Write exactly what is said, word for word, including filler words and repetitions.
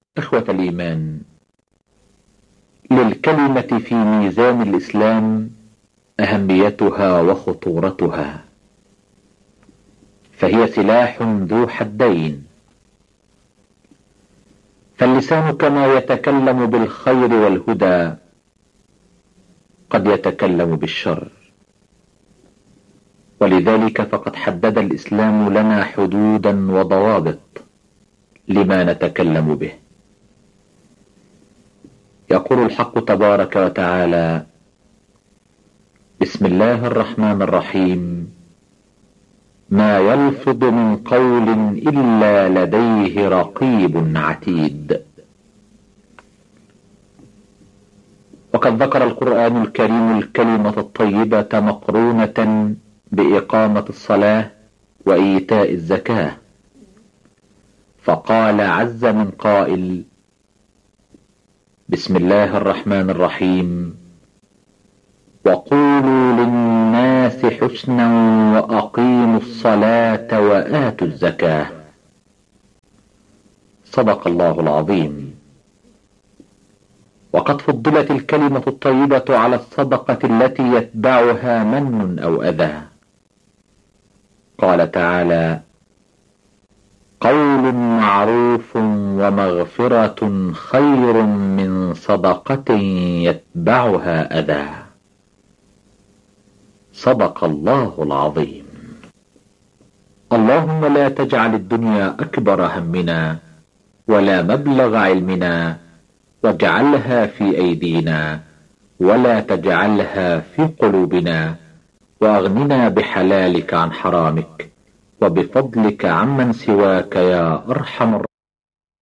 إخوة الإيمان، للكلمة في ميزان الإسلام أهميتها وخطورتها، فهي سلاح ذو حدين. فاللسان كما يتكلم بالخير والهدى قد يتكلم بالشر، ولذلك فقد حدد الإسلام لنا حدودا وضوابط لما نتكلم به. يقول الحق تبارك وتعالى: بسم الله الرحمن الرحيم، ما يلفظ من قول إلا لديه رقيب عتيد. وقد ذكر القرآن الكريم الكلمة الطيبة مقرونة بإقامة الصلاة وإيتاء الزكاة، فقال عز من قائل: بسم الله الرحمن الرحيم، وقولوا للناس حسنا وأقيموا الصلاة وآتوا الزكاة. صدق الله العظيم. وقد فضلت الكلمة الطيبة على الصدقة التي يتبعها من أو أذى. قال تعالى: قول معروف ومغفرة خير من صدقة يتبعها أذى. صدق الله العظيم. اللهم لا تجعل الدنيا أكبر همنا ولا مبلغ علمنا، واجعلها في أيدينا ولا تجعلها في قلوبنا، وأغننا بحلالك عن حرامك وبفضلك عمن سواك يا أرحم الراحمين.